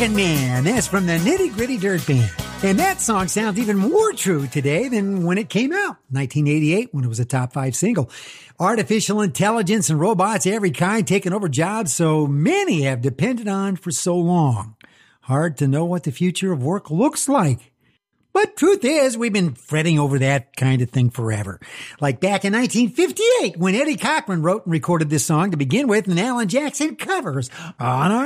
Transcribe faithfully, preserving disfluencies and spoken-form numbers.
American Man. That's from the Nitty Gritty Dirt Band. And that song sounds even more true today than when it came out, nineteen eighty-eight, when it was a top five single. Artificial intelligence and robots of every kind taking over jobs so many have depended on for so long. Hard to know what the future of work looks like. But truth is, we've been fretting over that kind of thing forever. Like back in nineteen fifty-eight, when Eddie Cochran wrote and recorded this song to begin with, and Alan Jackson covers on our